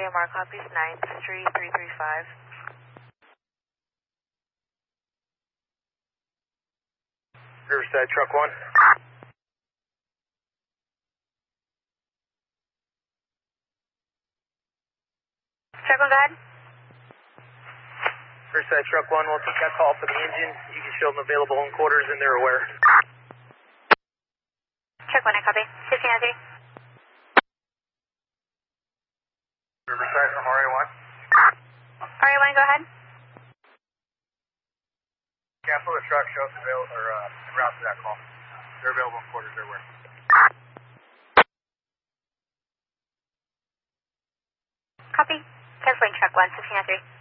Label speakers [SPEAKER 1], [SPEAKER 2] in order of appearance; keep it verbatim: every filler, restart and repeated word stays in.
[SPEAKER 1] A M R copies nine three three three five.
[SPEAKER 2] Riverside truck one.
[SPEAKER 1] Truck one, go ahead.
[SPEAKER 2] Riverside truck one, we'll take that call for the engine. You can show them available in quarters and they're aware.
[SPEAKER 1] Truck one, I copy. fifteen oh three.
[SPEAKER 2] Riverside from R A one.
[SPEAKER 1] R A one, go ahead.
[SPEAKER 2] Cancel the truck, show us available, or uh, route to that call. They're available in quarters, they're aware.
[SPEAKER 1] Copy. Canceling truck one, fifteen oh three.